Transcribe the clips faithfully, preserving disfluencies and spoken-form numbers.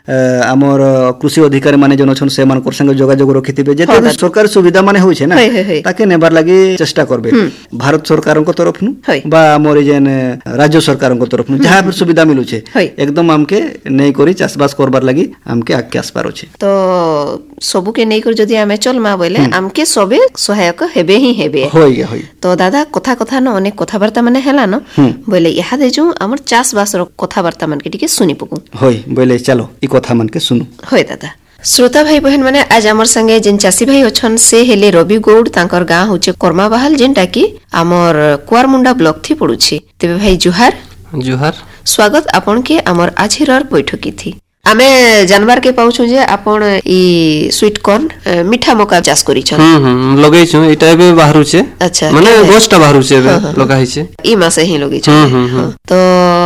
आमर कृषि अधिकारी माने जन छन से मानकर संग जोगाजोग रखिथिबे जे सरकार सुविधा माने होइछे ना ताके नेबार लागि चेष्टा करबे भारत सरकार को तरफ नु बा आमर जेन राज्य सरकार को तरफ नु जहां पर सुविधा मिलु छे एकदम हमके नै करी चासबास करबार लागि हमके आके आसपार अछि तो सबु के नै कर जदी हमें चलमा बोले हमके सबे सहायक हेबे ही हेबे होय होय तो दादा कथा कथा न अनेक कथा वार्ता माने हैला न बोले यहा दे जो हमर चासबास रो कथा वार्ता मन के टिके सुनी पकु होय बोले चलो ई कथा मन के सुनु होय दादा श्रोता भाई बहन माने आज हमर संगे जिन चासी भाई अछन से हेले रवि गौड़ तांकर गां होचे कर्माबाहाल जेनटा की हमर कुआरमुंडा ब्लॉक थी पडुछि तेबे भाई जुहार जुहार स्वागत आपन के हमर आजिरर बैठकी थी आमे जानवर के पाउछु जे आपन ई स्वीट कॉर्न मीठा मका चाष करी छ हम हम लगै छु एटा एबे बाहरु छे अच्छा माने गोष्टा बाहरु छे एबे लगाइ छे ई मासे ही लगै छ तो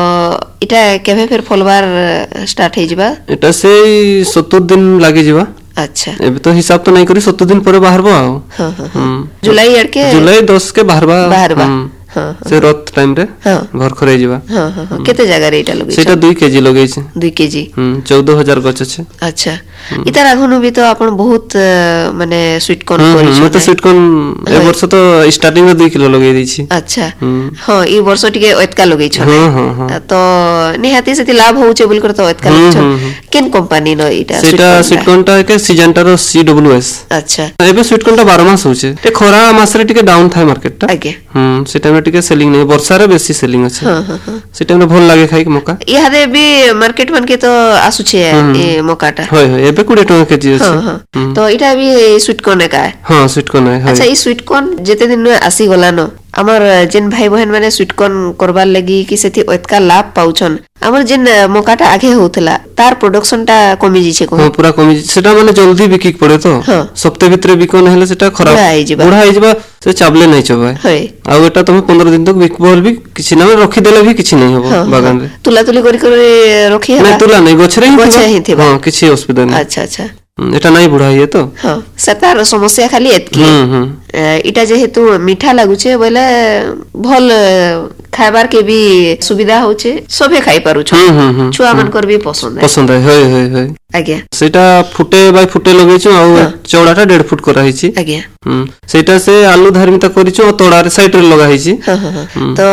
इटा केबे फिर फलवार स्टार्ट हे जिबा एटा से सत्तर दिन लागि जिबा अच्छा एबे तो हिसाब तो नै करी सत्तर दिन परे बाहरबो आ हां हां जुलाई अड़के जुलाई दस के बाहरबा बाहरबा हां से रथ टाइम रे घर खरे जिबा हां हां केते जगह रे इटा लगै सेटा दो केजी लगै छै दो केजी हम चौदह हज़ार गछ छै अच्छा इता राघनु भी तो अपन बहुत माने स्वीट कॉर्न करी छ तो स्वीट कॉर्न ए वर्ष तो स्टार्टिंग में दो किलो लगै दै छी अच्छा हां ई वर्ष टिके ओतका लगै छ हां हां तो निहाती से लाभ होउचे बोल कर तो ओतका लगै छ केन कंपनी न इटा सेटा स्वीट कॉर्न टा के सिजंटा रो सी डब्ल्यू एस अच्छा एबे स्वीट कॉर्न टा बारह मास होउचे ते खरा मास रे टिके डाउन थाय मार्केट टा आगे हम सेटा में टिके सेलिंग नै वर्षा रे बेसी सेलिंग अछि हां हां सेटा में भल लागे खाइ के मका इहा दे भी मार्केट मन के तो आसु छे ए मकाटा होय होय एबे बीस टका केजी अछि तो इटा भी स्वीट कॉर्न का है हां स्वीट कॉर्न है अच्छा ई स्वीट कॉर्न जेते दिन आसी गला न हमर जिन भाई बहन माने स्वीट कॉर्न करबार लगी कि सेति ओतका लाभ पाउछन हमर जिन मकाटा आगे होतला तार प्रोडक्शन टा कमी जी छे को हां पूरा कमी सेटा माने जल्दी बिकी पड़े तो सप्ताह भीतर बिकन हेले सेटा खराब बुढ़ा आइ जबा से चाबले नै चबाय होय आ एटा तुम पंद्रह दिन तक बिकबोल भी किछि ना रखि देले भी किछि नै होबो बागान रे तुला तुली करी करी रखि है नै तुला नै गछरे ही थिबा हां किछि असुविधा नै अच्छा अच्छा एटा नै बुढ़ा है तो हां सतार समस्या खाली एतकी इटा जेहेतु मीठा लागुचे बोले भल खाइबार के भी सुविधा होचे सबे खाइ पारु छ छुआ मन कर भी पसंद है पसंद है होय होय होय आज्ञा सेटा फुटे बाय फुटे लगै छु आ चौड़ाटा डेढ़ फुट कर रही छी आज्ञा हम सेटा से आलू धार्मिता करि छु तोड़ा रे साइड रे लगा है छी तो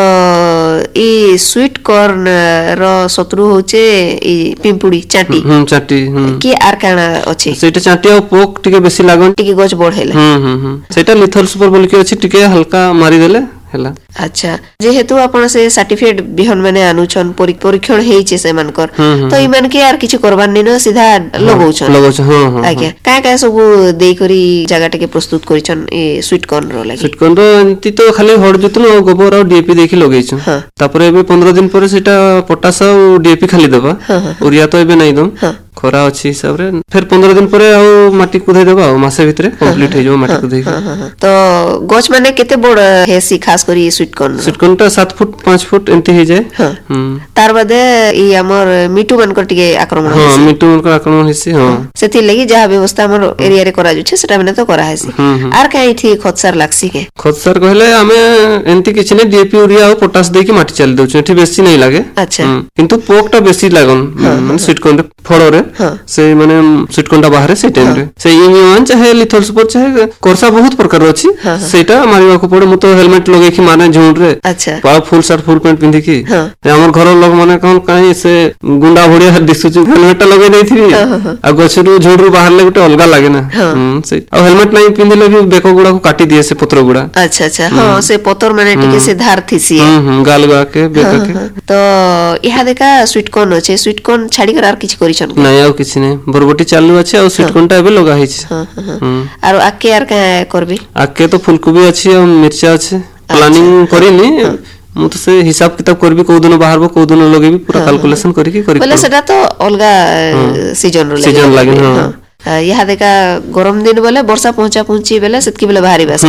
ई स्वीट कॉर्न रो शत्रु होचे ई पिंपुड़ी चाटी हम चाटी की आर काना अछि सेटा चाटी आ पोक टिके बेसी लागन टिके गछ बढ़ेला हम हम सेटा लिथल सुपर बोल के अछि टिके हल्का मारी देले हैला अच्छा जेहेतु आपण से सर्टिफिकेट बिहन माने अनुछन परीक्षण हेइचे से मानकर तो ई मान के यार किछ करबार नै न सीधा लगौछन लगौछ हां हां आज्ञा काय काय सब देई करी जगह टिके प्रस्तुत करिछन ए स्वीट कॉर्न रो लागि स्वीट कॉर्न रो एंती तो खाली हड जतनो गोबर और डीएपी देखि लगैछु तापरे एबे पंद्रह दिन पर सेटा पोटास और डीएपी खाली देबा यूरिया तो एबे नै दम खरा अछि हिसाब रे फिर पंद्रह दिन परे आ माटी कुदै देबा मासे भितरे कंप्लीट हे जो माटी कुदै तो गछ माने केते बड़ हेसी खास करी स्वीट कॉर्न स्वीट कॉर्न ता सात फुट पाँच फुट एंती हे जाय हम तार बादे ई हमर मिटू मन कर टिके आक्रमण हां मिटू मन कर आक्रमण हेसी हां सेति लागि जहा व्यवस्था हमर एरिया रे करा जुछे सेटा माने तो करा हेसी आर काई थी खतसर लागसी के खतसर कहले हमें एंती किछ नै डीएपी यूरिया और पोटास दे के माटी चल देउ एठी बेसी नै लागे अच्छा किंतु पोकटा बेसी लागन माने स्वीट कॉर्न फड़ो रे से माने स्वीट कॉर्न बाहर से टाइम रे से इम्यून चाहे लिथल सुपर चाहे कोर्सा बहुत प्रकार अछि सेटा मारिबा को पड़े मु तो हेलमेट लगे कि माने झुंड रे अच्छा पा फुल शर्ट फुल पैंट पिंधि की हमर घर लोग माने कोन काई से गुंडा भड़िया दिसु हेलमेट लगे नै थी आ गछरु झुंडरू बाहर ले गुटे अलगा लागे ना से आ हेलमेट नै पिंधिले भी बेको गुडा को काटी दिए से पत्र गुडा अच्छा अच्छा हां से पत्थर माने टिके से धार थिसी हम गाल गा के बेका के तो इहा देखा स्वीट कॉर्न अछि स्वीट कॉर्न छाडी कर आर किछ करिछन नै आ किछ नै बरबटी चालू अछि आ स्वीट कॉर्न टा एबे लगा है छी आरो आके यार का करबी आके तो फुलकोबी अछि और मिर्चा अछि प्लानिंग करिनी मु तो से हिसाब किताब करबी को दिन बाहरबो को दिन लगेबी पूरा कैलकुलेशन करी के करी बोले सेटा तो अलगा सीजन रो सीजन लागे हां यहाँ देखा गरम दिन बोले वर्षा पहुंचा पहुंची बेले सेतकी बेले बाहरी बास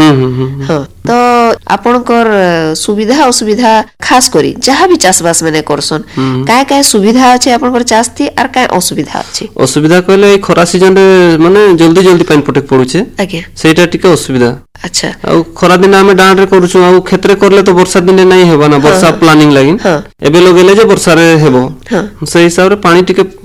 हां तो आपनकर सुविधा असुविधा खास करी जहां भी चासबास माने करसन काय काय सुविधा अछि आपनकर चास थी आर काय असुविधा अछि असुविधा कहले ए खरा सीजन रे माने जल्दी जल्दी पानी पटक पड़ुचे आगे सेटा टिके असुविधा अच्छा आ खरा दिन आमे डांड रे करूछु आ क्षेत्र करले तो वर्षा दिन नै हेबा ना वर्षा प्लानिंग लागिन एबे लगेले जे वर्षा रे हेबो से हिसाब रे पानी टिके